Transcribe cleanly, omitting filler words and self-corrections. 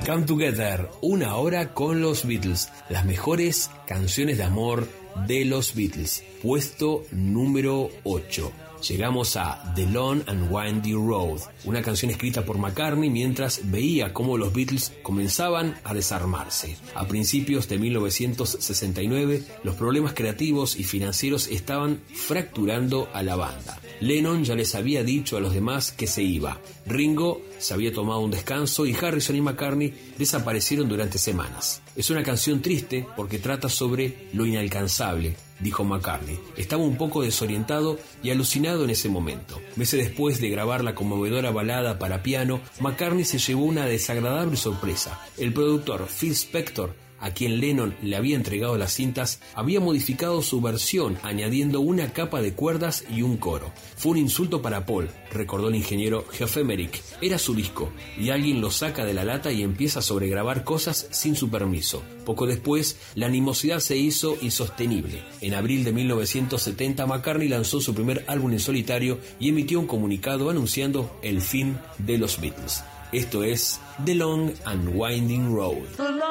Come Together, una hora con los Beatles, las mejores canciones de amor de los Beatles, puesto número 8. Llegamos a The Long and Windy Road, una canción escrita por McCartney mientras veía cómo los Beatles comenzaban a desarmarse. A principios de 1969, los problemas creativos y financieros estaban fracturando a la banda. Lennon ya les había dicho a los demás que se iba. Ringo se había tomado un descanso y Harrison y McCartney desaparecieron durante semanas. Es una canción triste porque trata sobre lo inalcanzable, dijo McCartney. Estaba un poco desorientado y alucinado en ese momento. Meses después de grabar la conmovedora balada para piano, McCartney se llevó una desagradable sorpresa. El productor Phil Spector, a quien Lennon le había entregado las cintas, había modificado su versión añadiendo una capa de cuerdas y un coro. Fue un insulto para Paul, recordó el ingeniero Geoff Emerick. Era su disco y alguien lo saca de la lata y empieza a sobregrabar cosas sin su permiso. Poco después, la animosidad se hizo insostenible. En abril de 1970, McCartney lanzó su primer álbum en solitario y emitió un comunicado anunciando el fin de los Beatles. Esto es The Long and Winding Road.